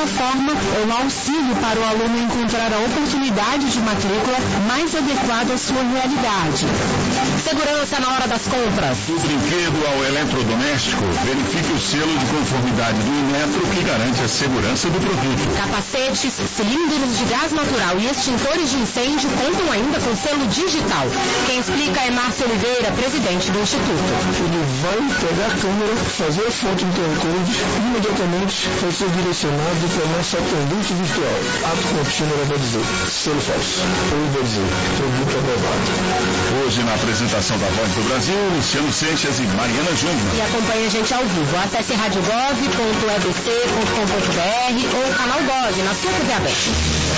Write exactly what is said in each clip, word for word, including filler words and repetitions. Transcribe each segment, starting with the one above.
forma, é um auxílio para o aluno encontrar a oportunidade de matrícula mais adequada à sua realidade. Segurança na hora das compras. Do brinquedo ao eletrodoméstico, verifique o selo de conformidade do Inmetro que garante a segurança do produto. Capacetes, cilindros de gás natural e extintores de incêndio contam ainda com selo digital. Quem explica é Márcio Oliveira, presidente do Instituto. Ele vai pegar a câmera, fazer a foto no Q R Code e imediatamente vai ser direcionado para a nossa atendente virtual. Ato contínuo, ela vai dizer selo falso. Ou vai dizer produto aprovado. Hoje, na apresentação da Voz do Brasil, Luciano Seixas e Mariana Júnior. E acompanhe a gente ao vivo. Acesse radiogov ponto e b c ponto com ponto b r ou canal Gov na sua T V aberta.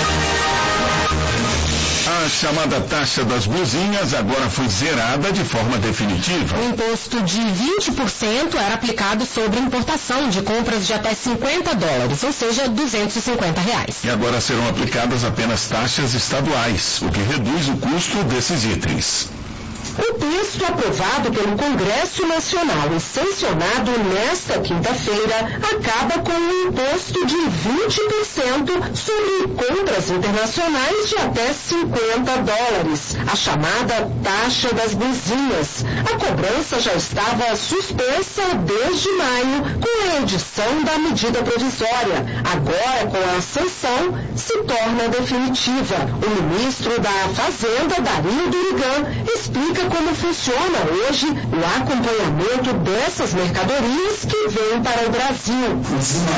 A chamada taxa das blusinhas agora foi zerada de forma definitiva. O imposto de vinte por cento era aplicado sobre importação de compras de até cinquenta dólares, ou seja, duzentos e cinquenta reais. E agora serão aplicadas apenas taxas estaduais, o que reduz o custo desses itens. O texto aprovado pelo Congresso Nacional e sancionado nesta quinta-feira acaba com um imposto de vinte por cento sobre compras internacionais de até cinquenta dólares, a chamada taxa das blusinhas. A cobrança já estava suspensa desde maio com a edição da medida provisória. Agora, com a sanção, se torna definitiva. O ministro da Fazenda, Dario Durigan, explica como funciona hoje o acompanhamento dessas mercadorias que vêm para o Brasil.